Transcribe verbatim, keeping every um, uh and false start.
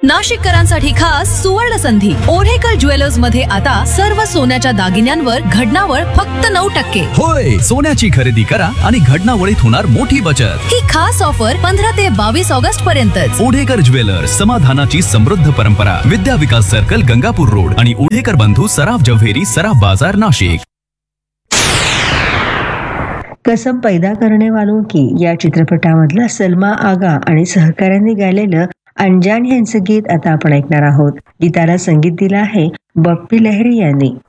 नाशिककरांसाठी खास सुवर्ण संधी ओढेकर ज्वेलर्स मध्ये आता सर्व सोन्याच्या दागिन्यांवर घडणावळ फक्त नऊ टक्के. होय, सोन्याची खरेदी करा आणि घडणावळीत होणार मोठी बचत. ही खास ऑफर पंधरा ते बावीस ऑगस्ट पर्यंतच. ओढेकर ज्वेलर्स, समाधानाची समृद्ध परंपरा. विद्या विकास सर्कल, गंगापूर रोड आणि ओढेकर बंधू सराफ जव्हेरी, सराफ बाजार, नाशिक. कसम पैदा करने वालों की या चित्रपटामधलं सलमा आगा आणि सहकाऱ्यांनी गायलेलं अंजान यांचं गीत आता आपण ऐकणार आहोत. गीताला संगीत दिलं आहे बप्पी लहिरी यांनी.